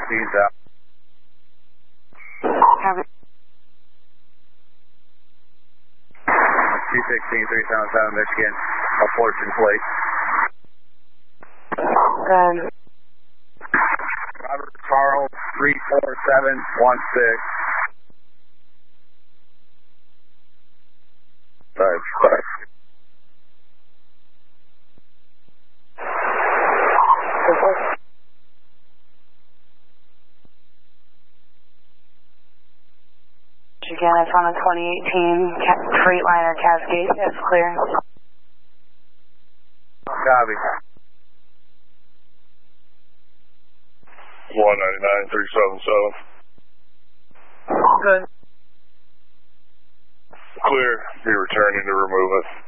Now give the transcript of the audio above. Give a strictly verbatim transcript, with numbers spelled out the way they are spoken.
sixteen south. Copy. two sixteen, three seven seven, Michigan, a fortune plate. Good. Robert Charles, three four seven one six. Sorry, sorry. Again, it's on a twenty eighteen Freightliner Cascade. That's clear. Copy. one ninety-nine, three seven seven. Good. Clear. Be returning to remove it.